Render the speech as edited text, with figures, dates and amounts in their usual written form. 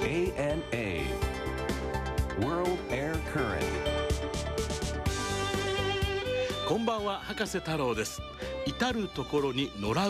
ANA World Air Current。 こんばんは、博士太郎です。至るところに野良